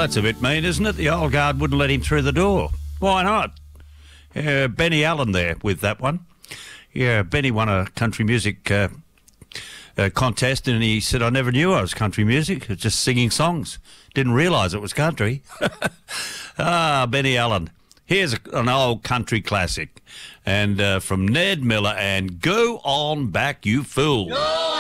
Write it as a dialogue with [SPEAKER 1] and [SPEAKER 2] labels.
[SPEAKER 1] that's a bit mean, isn't it? The old guard wouldn't let him through the door. Why not? Benny Allen there with that one. Yeah, Benny won a country music contest, and he said, I never knew I was country music. It's just singing songs. Didn't realise it was country. Benny Allen. Here's an old country classic, and from Ned Miller and Go On Back, You Fool.